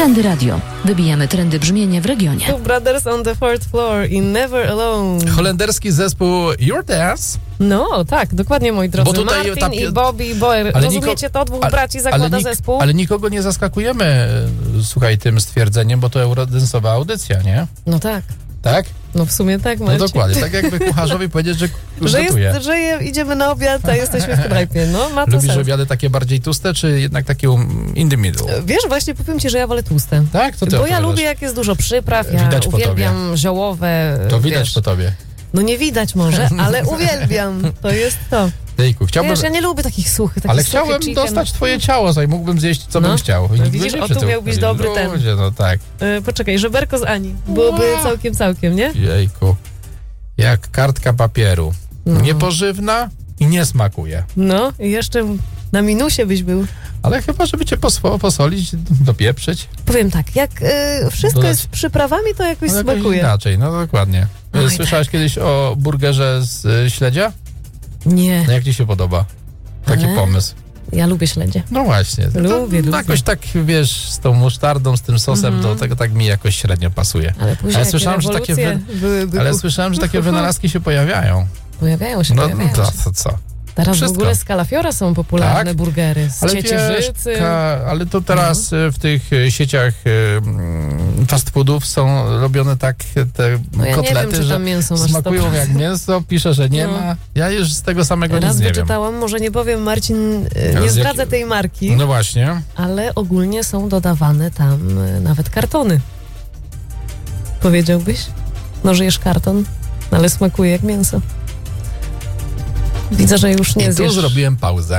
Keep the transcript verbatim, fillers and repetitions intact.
Trendy Radio. Wybijamy trendy brzmienia w regionie. Two Brothers on the Fourth Floor i Never Alone. Holenderski zespół Your Dance. No, tak, dokładnie, moi drodzy. Bo tutaj Martin ta... i Bobby Boyer. Ale Rozumiecie niko... to? Dwóch ale, braci zakłada ale nik... zespół. Ale nikogo nie zaskakujemy, słuchaj, tym stwierdzeniem, bo to eurodensowa audycja, nie? No tak. Tak? No w sumie tak, No Marcin. dokładnie, tak jakby kucharzowi powiedzieć, że Że, gotuje. jest, że je, idziemy na obiad, a jesteśmy w knajpie. No, ma to Lubisz sens. obiady takie bardziej tłuste, czy jednak takie um, in the middle? Wiesz, właśnie powiem ci, że ja wolę tłuste. Tak? To ty Bo ja opowiadasz. lubię, jak jest dużo przypraw, ja Widać po uwielbiam ziołowe. To widać wiesz. po tobie. No nie widać może, ale uwielbiam. To jest to. Jejku, chciałbym... Wiesz, ja nie lubię takich suchych, takich Ale suchy chciałem chicken. dostać twoje ciało, zanim mógłbym zjeść, co No. bym chciał. I No nikt widzisz, by nie o, tu przytył. miał być dobry ten. Ludzie, no tak. Yy, poczekaj, żeberko z Ani. Byłoby Wow. całkiem, całkiem, nie? Jejku. Jak kartka papieru. No. Niepożywna i nie smakuje. No, i jeszcze na minusie byś był. Ale chyba, żeby cię posło, posolić, dopieprzyć. Powiem tak, jak y, wszystko Dodać- jest z przyprawami, to jakoś No jakoś smakuje. inaczej, no dokładnie. Oj, Słyszałaś kiedyś o burgerze z y, śledzia? Nie, No jak ci się podoba? Taki Ale- pomysł. ja lubię śledzie. No właśnie. To, Lubię, lubię. Jakoś tak, wiesz, z tą musztardą, z tym sosem, Mhm. to tego tak mi jakoś średnio pasuje. Ale później Ale jakie słyszałem, że takie rewolucje byłyby Ale ku- słyszałem, że takie wynalazki się pojawiają. Pojawiają się, No pojawiają to, się. to co? Teraz wszystko. w ogóle z kalafiora są popularne Tak? burgery, z Ale wiesz, ciecierzycy. ka, ale to teraz e, w tych e, sieciach e, mm, fast foodów są robione tak e, te No ja kotlety, nie wiem, czy że tam mięso masz smakują sto procent. jak mięso, pisze, że nie No. ma. Ja już z tego samego Raz nic nie wiem. wyczytałam, może nie powiem, Marcin, y, Ale nie z zdradzę jakiego- tej marki, No właśnie. ale ogólnie są dodawane tam y, nawet kartony. Powiedziałbyś? No, że jesz karton, ale smakuje jak mięso. Widzę, że już nie I tu zjesz. zrobiłem pauzę.